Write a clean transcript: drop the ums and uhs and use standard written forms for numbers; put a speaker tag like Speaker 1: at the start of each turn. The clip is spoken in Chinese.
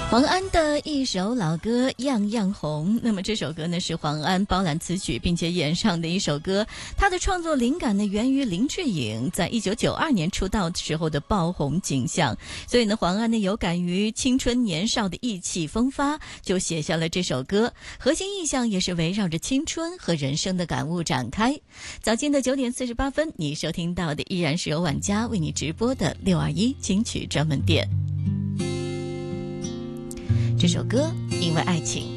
Speaker 1: 黄安的一首老歌《样样红》，那么这首歌呢是黄安包揽词曲并且演唱的一首歌。他的创作灵感呢源于林志颖在1992年出道时候的爆红景象，所以呢黄安呢有感于青春年少的意气风发，就写下了这首歌。核心意象也是围绕着青春和人生的感悟展开。早间的9点48分，你收听到的依然是由晚家为你直播的621金曲专门店。这首歌因为爱情。